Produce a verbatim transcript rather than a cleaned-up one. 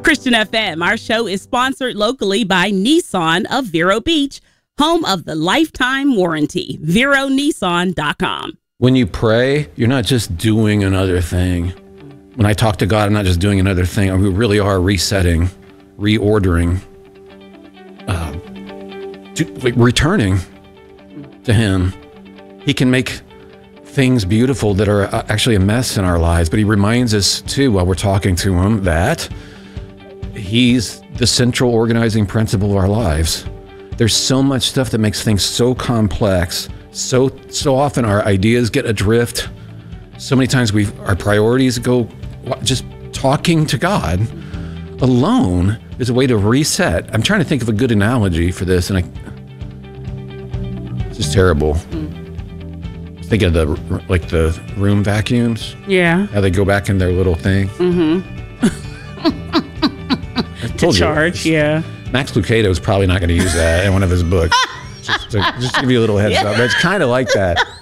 Christian F M. Our show is sponsored locally by Nissan of Vero Beach, home of the lifetime warranty. Vero Nissan dot com. When you pray, you're not just doing another thing. When I talk to God, I'm not just doing another thing. We really are resetting, reordering, uh, to, like, returning to Him. He can make things beautiful that are actually a mess in our lives, but He reminds us too, while we're talking to Him, that He's the central organizing principle of our lives. There's so much stuff that makes things so complex. So so often our ideas get adrift. So many times we our priorities go. Just talking to God alone is a way to reset. I'm trying to think of a good analogy for this, and I it's just terrible. Mm. Think of the like the room vacuums. Yeah. How they go back in their little thing. Mm-hmm. To charge, you, yeah. Max Lucado is probably not going to use that in one of his books. just, to, just to give you a little heads yeah. up. But it's kind of like that.